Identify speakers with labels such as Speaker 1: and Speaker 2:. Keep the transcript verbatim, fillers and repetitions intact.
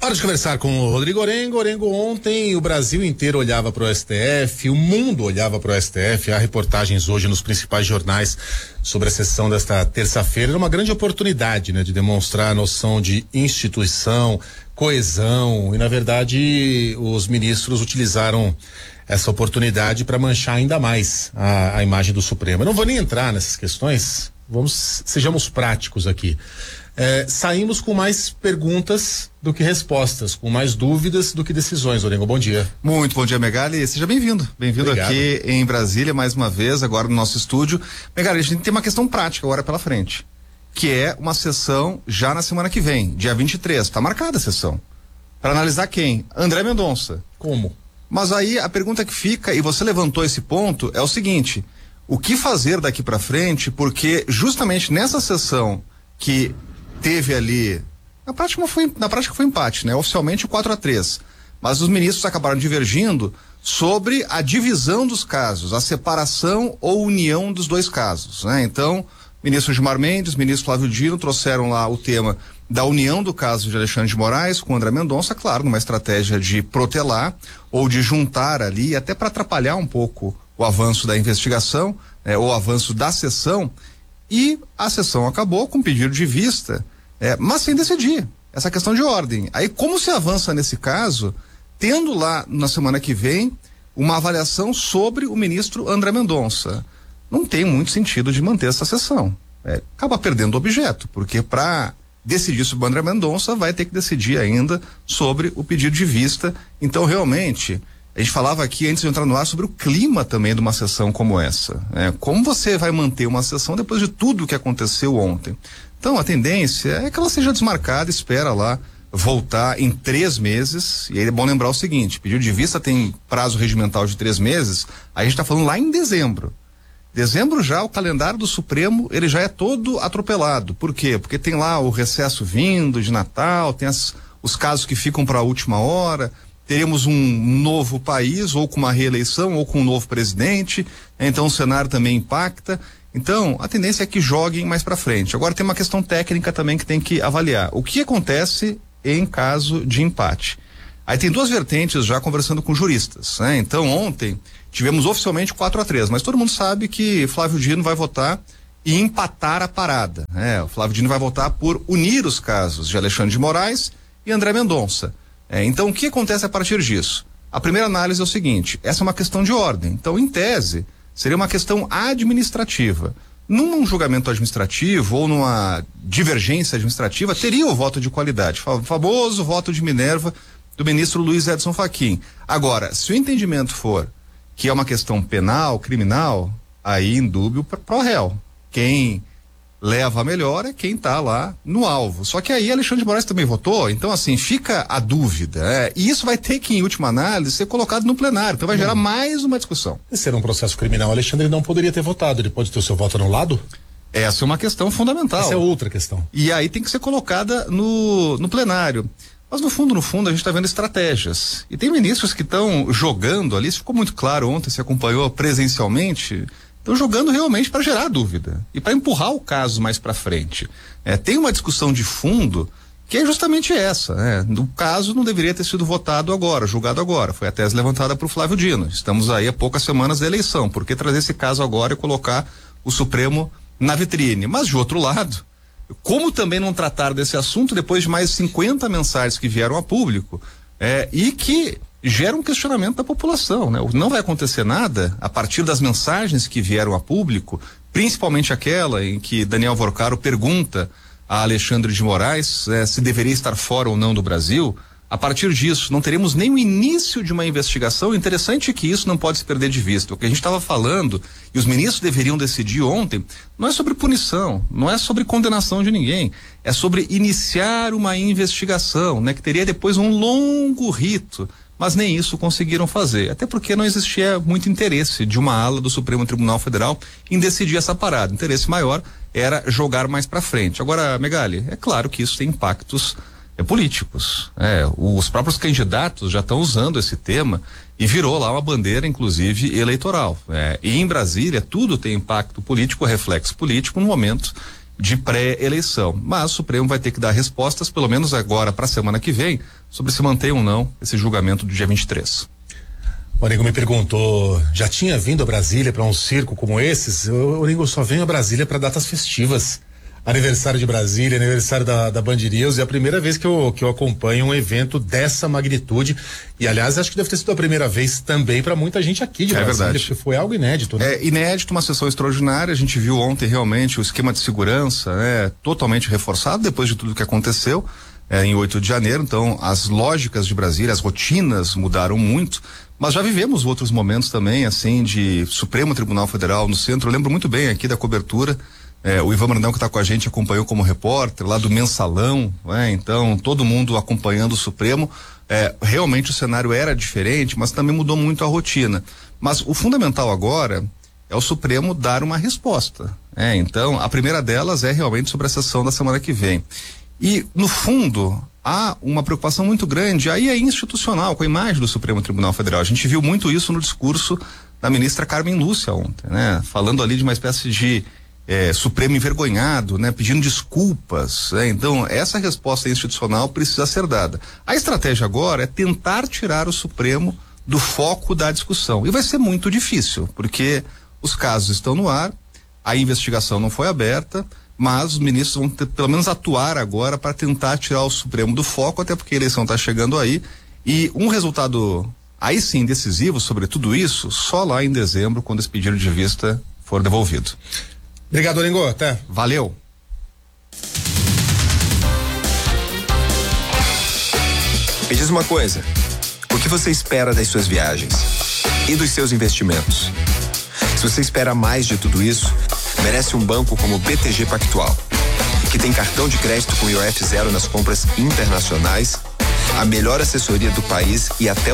Speaker 1: Hora de conversar com o Rodrigo Orengo. Orengo, ontem o Brasil inteiro olhava para o S T F, o mundo olhava para o S T F. Há reportagens hoje nos principais jornais sobre a sessão desta terça-feira. Era uma grande oportunidade, né, de demonstrar a noção de instituição, coesão, e na verdade os ministros utilizaram essa oportunidade para manchar ainda mais a, a imagem do Supremo. Eu não vou nem entrar nessas questões, vamos, sejamos práticos aqui. É, saímos com mais perguntas do que respostas, com mais dúvidas do que decisões. Orengo, bom dia.
Speaker 2: Muito bom dia, Megali. Seja bem-vindo. Bem-vindo aqui em Brasília mais uma vez, agora no nosso estúdio. Megali, a gente tem uma questão prática agora pela frente, que é uma sessão já na semana que vem, dia vinte e três. Está marcada a sessão. Para analisar quem? André Mendonça.
Speaker 1: Como?
Speaker 2: Mas aí a pergunta que fica, e você levantou esse ponto, é o seguinte: o que fazer daqui para frente? Porque justamente nessa sessão que teve ali, na prática foi, na prática foi empate, né? Oficialmente quatro a três, mas os ministros acabaram divergindo sobre a divisão dos casos, a separação ou união dos dois casos, né? Então, ministro Gilmar Mendes, ministro Flávio Dino trouxeram lá o tema da união do caso de Alexandre de Moraes com André Mendonça, claro, numa estratégia de protelar ou de juntar ali, até para atrapalhar um pouco o avanço da investigação, né, ou o avanço da sessão. E a sessão acabou com pedido de vista, é, mas sem decidir essa questão de ordem. Aí como se avança nesse caso, tendo lá na semana que vem uma avaliação sobre o ministro André Mendonça? Não tem muito sentido de manter essa sessão. É, acaba perdendo o objeto, porque para decidir sobre o André Mendonça vai ter que decidir ainda sobre o pedido de vista. Então realmente a gente falava aqui antes de entrar no ar sobre o clima também de uma sessão como essa, né? Como você vai manter uma sessão depois de tudo que aconteceu ontem? Então a tendência é que ela seja desmarcada, espera lá voltar em três meses. E aí é bom lembrar o seguinte: pedido de vista tem prazo regimental de três meses, aí a gente está falando lá em dezembro. Dezembro já, o calendário do Supremo, ele já é todo atropelado. Por quê? Porque tem lá o recesso vindo de Natal, tem as, os casos que ficam para a última hora. Teremos um novo país, ou com uma reeleição, ou com um novo presidente, então o cenário também impacta. Então, a tendência é que joguem mais para frente. Agora tem uma questão técnica também que tem que avaliar. O que acontece em caso de empate? Aí tem duas vertentes já conversando com juristas, né? Então ontem tivemos oficialmente quatro a três, mas todo mundo sabe que Flávio Dino vai votar e empatar a parada, né? O Flávio Dino vai votar por unir os casos de Alexandre de Moraes e André Mendonça. É, então o que acontece a partir disso? A primeira análise é o seguinte: essa é uma questão de ordem. Então, em tese, seria uma questão administrativa. Num julgamento administrativo ou numa divergência administrativa, teria o voto de qualidade, o famoso voto de Minerva do ministro Luiz Edson Fachin. Agora, se o entendimento for que é uma questão penal, criminal, aí indúbio para o réu. Quem leva a melhor é quem está lá no alvo. Só que aí Alexandre de Moraes também votou, então assim, fica a dúvida, é, e isso vai ter que, em última análise, ser colocado no plenário, então vai gerar mais uma discussão.
Speaker 1: Se ser um processo criminal, Alexandre não poderia ter votado, ele pode ter o seu voto anulado?
Speaker 2: Essa é uma questão fundamental.
Speaker 1: Essa é outra questão.
Speaker 2: E aí tem que ser colocada no, no plenário. Mas no fundo, no fundo, a gente está vendo estratégias. E tem ministros que estão jogando ali, isso ficou muito claro ontem, se acompanhou presencialmente, estão jogando realmente para gerar dúvida e para empurrar o caso mais para frente. É, tem uma discussão de fundo que é justamente essa, né? O caso não deveria ter sido votado agora, julgado agora. Foi a tese levantada por Flávio Dino. Estamos aí a poucas semanas da eleição. Por que trazer esse caso agora e colocar o Supremo na vitrine? Mas de outro lado, como também não tratar desse assunto depois de mais cinquenta mensagens que vieram a público, é, e que gera um questionamento da população, né? Não vai acontecer nada a partir das mensagens que vieram a público, principalmente aquela em que Daniel Vorcaro pergunta a Alexandre de Moraes é, se deveria estar fora ou não do Brasil. A partir disso, não teremos nem o início de uma investigação. Interessante que isso não pode se perder de vista. O que a gente estava falando, e os ministros deveriam decidir ontem, não é sobre punição, não é sobre condenação de ninguém, é sobre iniciar uma investigação, né? Que teria depois um longo rito, mas nem isso conseguiram fazer, até porque não existia muito interesse de uma ala do Supremo Tribunal Federal em decidir essa parada. O interesse maior era jogar mais para frente. Agora, Megali, é claro que isso tem impactos É, políticos, é, os próprios candidatos já estão usando esse tema e virou lá uma bandeira, inclusive, eleitoral, é, e em Brasília tudo tem impacto político, reflexo político no momento de pré-eleição. Mas o Supremo vai ter que dar respostas, pelo menos agora para a semana que vem, sobre se mantém ou não esse julgamento do dia vinte e três.
Speaker 1: O Orengo me perguntou, já tinha vindo a Brasília para um circo como esses? O Orengo, só venho a Brasília para datas festivas. Aniversário de Brasília, aniversário da, da Band News, é a primeira vez que eu, que eu acompanho um evento dessa magnitude. E, aliás, acho que deve ter sido a primeira vez também para muita gente aqui de
Speaker 2: é
Speaker 1: Brasília,
Speaker 2: verdade.
Speaker 1: porque foi algo inédito, né?
Speaker 2: É inédito, uma sessão extraordinária. A gente viu ontem realmente o esquema de segurança, né, totalmente reforçado depois de tudo que aconteceu é, em oito de janeiro. Então, as lógicas de Brasília, as rotinas mudaram muito. Mas já vivemos outros momentos também, assim, de Supremo Tribunal Federal no centro. Eu lembro muito bem aqui da cobertura. É, o Ivan Brandão, que está com a gente, acompanhou como repórter lá do Mensalão, né? Então todo mundo acompanhando o Supremo. É, realmente o cenário era diferente, mas também mudou muito a rotina. Mas o fundamental agora é o Supremo dar uma resposta. É, então a primeira delas é realmente sobre a sessão da semana que vem. E no fundo há uma preocupação muito grande, aí é institucional, com a imagem do Supremo Tribunal Federal. A gente viu muito isso no discurso da ministra Carmen Lúcia ontem, né? Falando ali de uma espécie de É, Supremo envergonhado, né? Pedindo desculpas, né? Então essa resposta institucional precisa ser dada. A estratégia agora é tentar tirar o Supremo do foco da discussão, e vai ser muito difícil, porque os casos estão no ar, a investigação não foi aberta, mas os ministros vão ter, pelo menos atuar agora para tentar tirar o Supremo do foco, até porque a eleição está chegando aí, e um resultado aí sim decisivo sobre tudo isso só lá em dezembro, quando esse pedido de vista for devolvido.
Speaker 1: Obrigado, Orengo. Até.
Speaker 2: Valeu.
Speaker 3: Me diz uma coisa, o que você espera das suas viagens e dos seus investimentos? Se você espera mais de tudo isso, merece um banco como o B T G Pactual, que tem cartão de crédito com I O F zero nas compras internacionais, a melhor assessoria do país e até